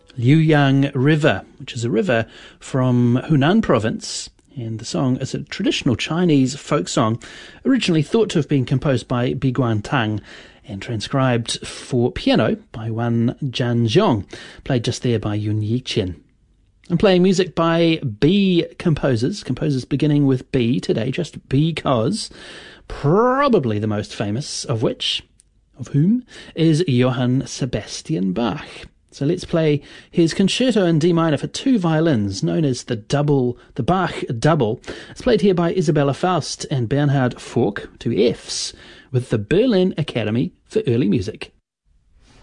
Liuyang River, which is a river from Hunan province. And the song is a traditional Chinese folk song, originally thought to have been composed by Biguan Tang and transcribed for piano by Wan Zhanjiong, played just there by Yun Yiqian. I'm playing music by B composers beginning with B today, just because, probably the most famous of whom, is Johann Sebastian Bach. So let's play his concerto in D minor for two violins, known as the Bach Double. It's played here by Isabella Faust and Bernhard Fork, two Fs, with the Berlin Academy for Early Music.